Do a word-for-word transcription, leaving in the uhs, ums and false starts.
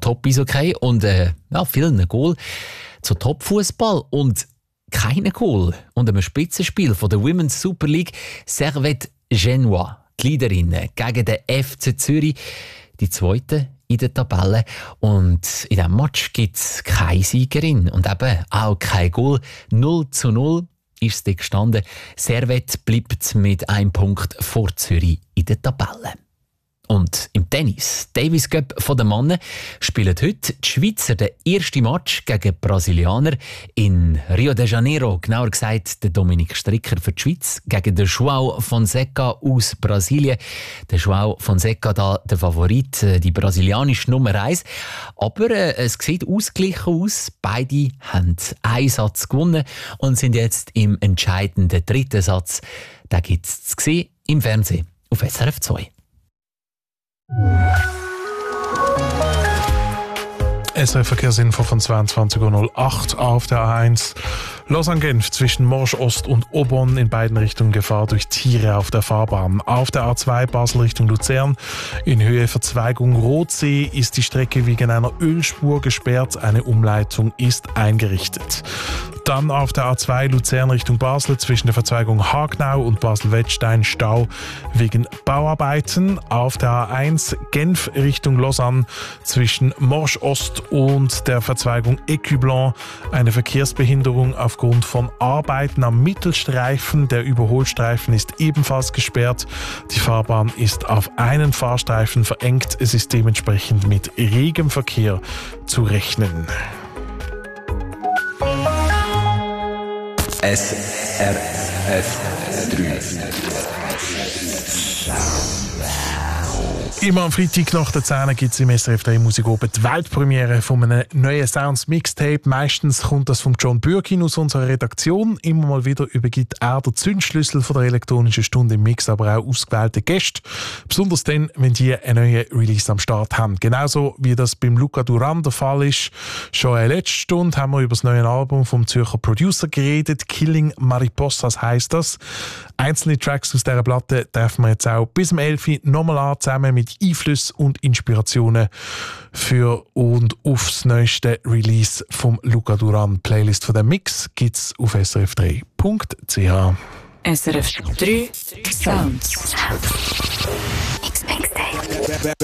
Top-Eishockey und äh, ja, vielen Goal zu Top-Fußball und keine Goal und einem Spitzenspiel von der Women's Super League Servette Genua, die Leaderinnen gegen den F C Zürich, die zweite in der Tabelle. Und in diesem Match gibt es keine Siegerin und eben auch kein Goal. null zu null ist es gestanden. Servette bleibt mit einem Punkt vor Zürich in der Tabelle. Und im Tennis, Davis Cup von den Männern, spielen heute die Schweizer den ersten Match gegen die Brasilianer in Rio de Janeiro. Genauer gesagt, der Dominik Stricker für die Schweiz gegen den João Fonseca aus Brasilien. Der João Fonseca da der Favorit, die brasilianische Nummer eins. Aber äh, es sieht ausgeglichen aus. Beide haben einen Satz gewonnen und sind jetzt im entscheidenden dritten Satz. Da gibt es zu sehen im Fernsehen auf S R F zwei. S R F-Verkehrsinfo von zweiundzwanzig Uhr null acht auf der A eins. Lausanne-Genf zwischen Morsch-Ost und Aubonne in beiden Richtungen Gefahr durch Tiere auf der Fahrbahn. Auf der A zwei Basel Richtung Luzern in Höhe Verzweigung Rotsee ist die Strecke wegen einer Ölspur gesperrt. Eine Umleitung ist eingerichtet. Dann auf der A zwei Luzern Richtung Basel zwischen der Verzweigung Hagnau und Basel-Wettstein Stau wegen Bauarbeiten. Auf der A eins Genf Richtung Lausanne zwischen Morsch-Ost und der Verzweigung Écu-Blanc eine Verkehrsbehinderung aufgrund von Arbeiten am Mittelstreifen. Der Überholstreifen ist ebenfalls gesperrt. Die Fahrbahn ist auf einen Fahrstreifen verengt. Es ist dementsprechend mit regem Verkehr zu rechnen. S R F drei. Immer am Freitag nach der zehn gibt es im S R F drei Musik oben die Weltpremiere von einem neuen Sounds Mixtape. Meistens kommt das von John Bürkin aus unserer Redaktion. Immer mal wieder übergibt er den Zündschlüssel von der elektronischen Stunde im Mix, aber auch ausgewählte Gäste. Besonders dann, wenn die einen neuen Release am Start haben. Genauso wie das beim Luca Duran der Fall ist. Schon in letzter Stunde haben wir über das neue Album vom Zürcher Producer geredet. Killing Mariposas heisst das. Einzelne Tracks aus dieser Platte treffen wir jetzt auch bis zum elf Uhr nochmal an, zusammen mit Einflüsse und Inspirationen für und aufs neueste Release vom Luca Duran. Playlist von dem Mix gibt's auf s r f drei punkt c h. S R F drei Sounds. Mix Mixtape.